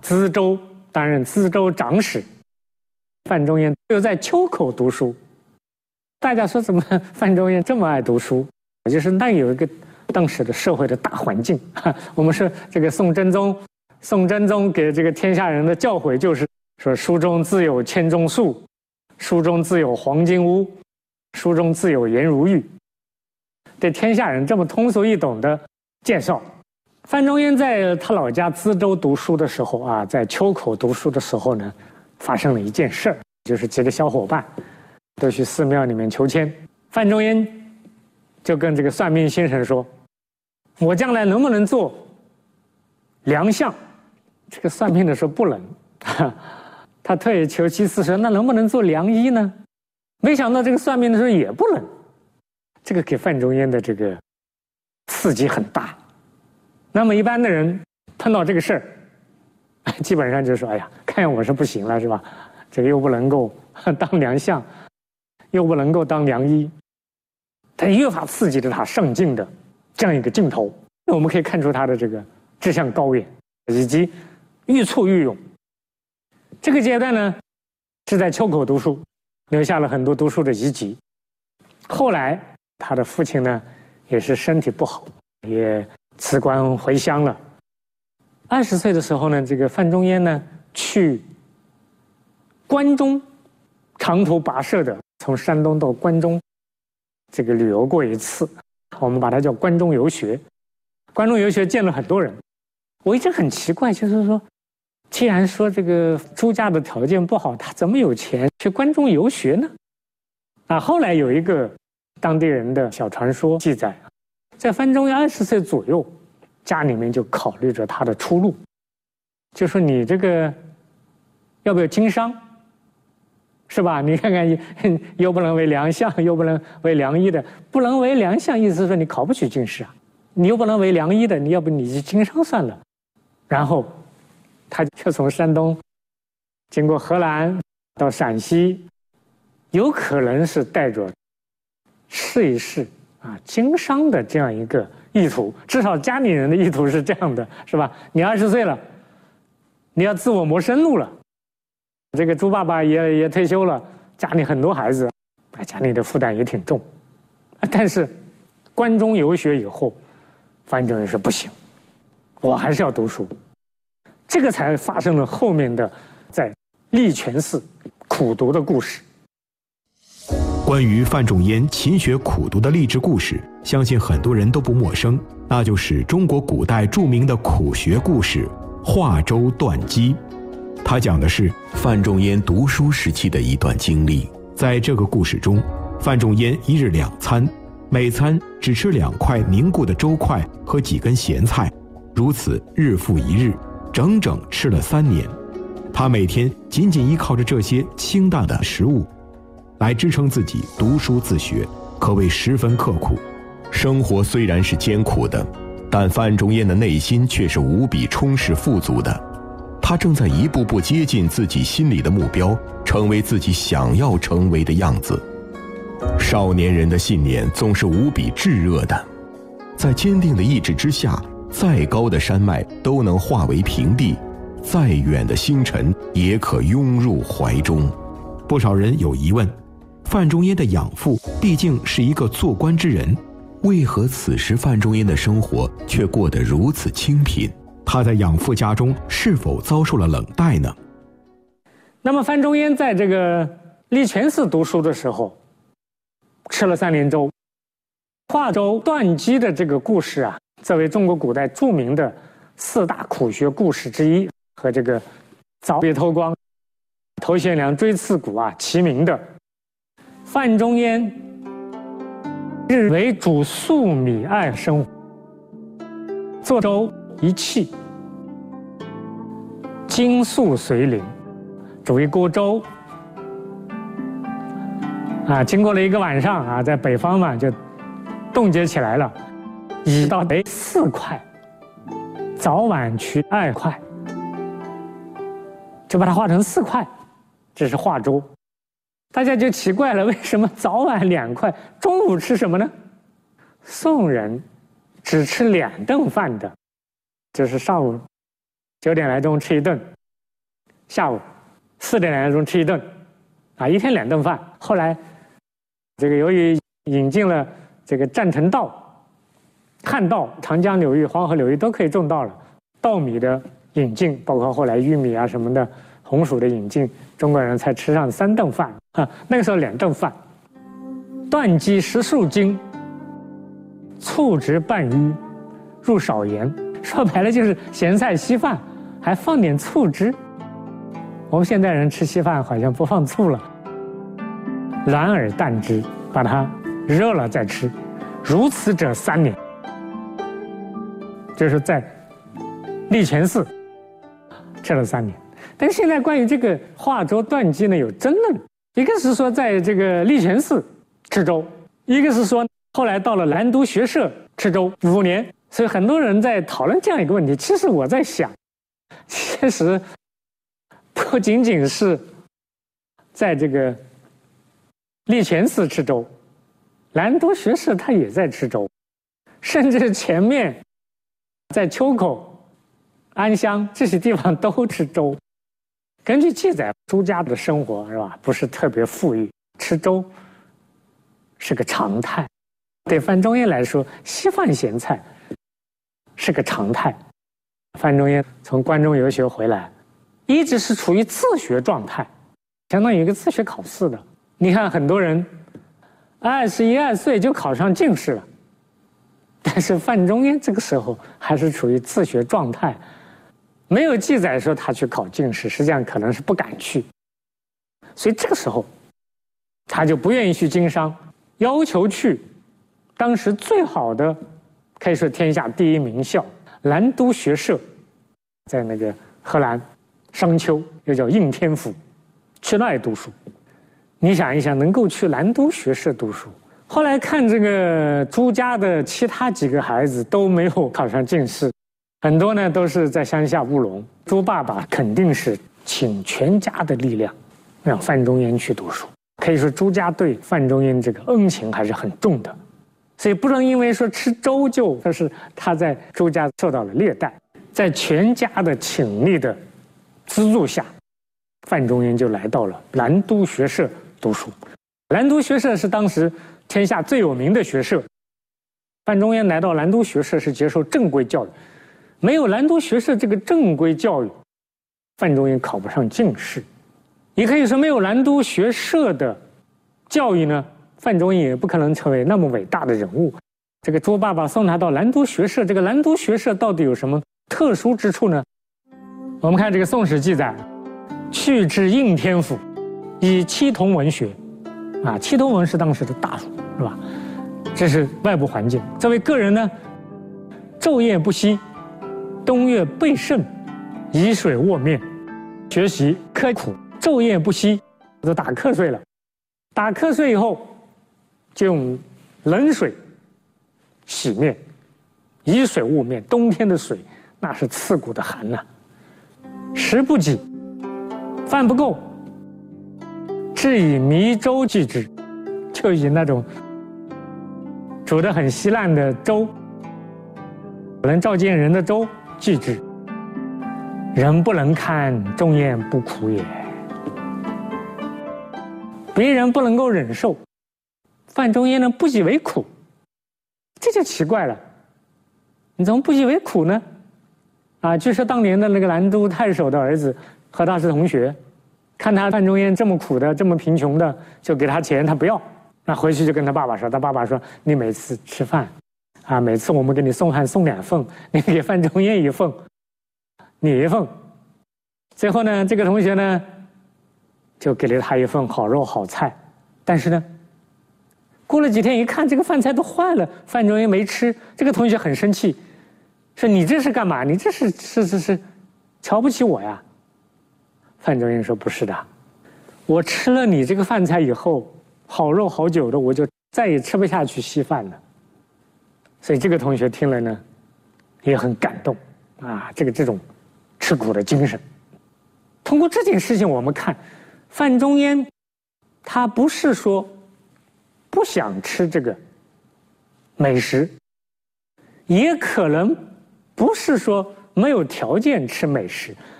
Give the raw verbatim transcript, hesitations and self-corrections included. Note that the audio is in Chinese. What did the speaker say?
资州担任资州长史。范仲淹又在丘口读书。大家说怎么范仲淹这么爱读书？就是那有一个当时的社会的大环境。我们说这个宋真宗，宋真宗给这个天下人的教诲就是说：书中自有千钟粟，书中自有黄金屋，书中自有颜如玉。对天下人这么通俗易懂的介绍。范仲淹在他老家资州读书的时候啊，在丘口读书的时候呢，发生了一件事儿，就是几个小伙伴都去寺庙里面求签。范仲淹就跟这个算命先生说：“我将来能不能做良相？”这个算命的说不能。他退而求其次说：“那能不能做良医呢？”没想到这个算命的说也不能。这个给范仲淹的这个刺激很大。那么一般的人碰到这个事儿，基本上就说：“哎呀，看我是不行了，是吧？这个又不能够当良相，又不能够当良医。”他越发刺激着他上进的这样一个劲头。我们可以看出他的这个志向高远，以及愈挫愈勇。这个阶段呢，是在丘口读书，留下了很多读书的遗籍。后来他的父亲呢，也是身体不好，也辞官回乡了。二十岁的时候呢，这个范仲淹呢去关中，长途跋涉的从山东到关中，这个旅游过一次，我们把它叫关中游学。关中游学见了很多人，我一直很奇怪，就是说，既然说这个朱家的条件不好，他怎么有钱去关中游学呢？啊，后来有一个当地人的小传说记载，在范仲淹二十岁左右，家里面就考虑着他的出路，就说你这个要不要经商，是吧？你看看，又不能为良相，又不能为良医的，不能为良相，意思是说你考不取进士啊。你又不能为良医的，你要不你去经商算了。然后他就从山东经过河南到陕西，有可能是带着试一试啊经商的这样一个意图，至少家里人的意图是这样的，是吧？你二十岁了，你要自我谋生路了。这个朱爸爸也也退休了，家里很多孩子，家里的负担也挺重。但是关中游学以后，范仲淹说不行，我还是要读书。这个才发生了后面的在历泉寺苦读的故事。 关于范仲淹勤学苦读的励志故事，相信很多人都不陌生，那就是中国古代著名的苦学故事《华州断机》。它讲的是范仲淹读书时期的一段经历。在这个故事中，范仲淹一日两餐，每餐只吃两块凝固的粥块和几根咸菜，如此日复一日，整整吃了三年。他每天仅仅依靠着这些清淡的食物来支撑自己读书自学，可谓十分刻苦。生活虽然是艰苦的，但范仲淹的内心却是无比充实富足的。他正在一步步接近自己心里的目标，成为自己想要成为的样子。少年人的信念总是无比炙热的，在坚定的意志之下，再高的山脉都能化为平地，再远的星辰也可拥入怀中。不少人有疑问，范仲淹的养父毕竟是一个做官之人，为何此时范仲淹的生活却过得如此清贫？他在养父家中是否遭受了冷待呢？ 那么范仲淹在这个历泉寺读书的时候，吃了三年粥。华州断机的这个故事啊，作为中国古代著名的四大苦学故事之一，和这个凿壁偷光、头悬梁锥刺股啊齐名的。范仲淹日为煮粟米爱生活，做粥一气，精粟随灵，煮一锅粥啊，经过了一个晚上啊，在北方嘛就冻结起来了，一到得四块，早晚取二块，就把它化成四块，这是化粥。大家就奇怪了，为什么早晚两块，中午吃什么呢？宋人只吃两顿饭的，就是上午九点来钟吃一顿，下午四点来钟吃一顿，啊，一天两顿饭。后来，这个由于引进了这个占城稻、旱稻，长江流域、黄河流域都可以种稻了，稻米的引进，包括后来玉米啊什么的，红薯的引进，中国人才吃上三顿饭啊。那个时候两顿饭，断鸡十数斤，醋汁半盂，入少盐。说白了就是咸菜稀饭，还放点醋汁。我们现代人吃稀饭好像不放醋了。卵耳淡汁，把它热了再吃，如此者三年。就是在立乾寺吃了三年。但是现在关于这个化粥断机呢有争论，一个是说在这个立乾寺吃粥，一个是说后来到了南都学社吃粥五年。所以很多人在讨论这样一个问题。其实我在想，其实不仅仅是在这个立乾寺吃粥，南都学社他也在吃粥，甚至前面在秋口、安乡这些地方都吃粥。根据记载，朱家的生活是吧，不是特别富裕，吃粥是个常态。对范仲淹来说，稀饭咸菜是个常态。范仲淹从关中游学回来，一直是处于自学状态，相当于一个自学考试的。你看很多人二十一二岁就考上进士了，但是范仲淹这个时候还是处于自学状态，没有记载说他去考进士，实际上可能是不敢去。所以这个时候他就不愿意去经商，要求去当时最好的，可以说天下第一名校南都学社，在那个荷兰商丘，又叫应天府，去那里读书。你想一想，能够去南都学社读书，后来看这个朱家的其他几个孩子都没有考上进士，很多呢都是在乡下务农。朱爸爸肯定是倾全家的力量让范仲淹去读书，可以说朱家对范仲淹这个恩情还是很重的。所以不能因为说吃粥就说是他在朱家受到了虐待，在全家的倾力的资助下，范仲淹就来到了南都学社读书。南都学社是当时天下最有名的学社，范仲淹来到南都学社是接受正规教育，没有南都学社这个正规教育，范仲淹考不上进士。也可以说没有南都学社的教育呢，范仲淹也不可能成为那么伟大的人物。这个朱爸爸送他到南都学社，这个南都学社到底有什么特殊之处呢？我们看这个《宋史》记载，去至应天府，以七同文学，啊，七同文是当时的大儒，是吧？这是外部环境。这位个人呢，昼夜不息，冬月备甚，以水卧面，学习刻苦，昼夜不息，都打瞌睡了。打瞌睡以后，就用冷水洗面，以水卧面。冬天的水那是刺骨的寒呐、啊。食不济，饭不够，至以糜粥济之，就以那种煮得很稀烂的粥，能照见人的粥济之。人不能看，仲淹不苦也。别人不能够忍受，范仲淹呢不以为苦，这就奇怪了。你怎么不以为苦呢？啊，据说当年的那个南都太守的儿子和他是同学，看他范仲淹这么苦的，这么贫穷的，就给他钱，他不要。那回去就跟他爸爸说，他爸爸说：“你每次吃饭，啊，每次我们给你送饭送两份，你给范仲淹一份，你一份。”最后呢，这个同学呢，就给了他一份好肉好菜，但是呢，过了几天一看，这个饭菜都坏了，范仲淹没吃，这个同学很生气，说：“你这是干嘛？你这是是是是瞧不起我呀？”范仲淹说：“不是的，我吃了你这个饭菜以后，好肉好酒的，我就再也吃不下去稀饭了。”所以这个同学听了呢，也很感动啊，这个这种吃苦的精神。通过这件事情，我们看范仲淹，他不是说不想吃这个美食，也可能不是说没有条件吃美食，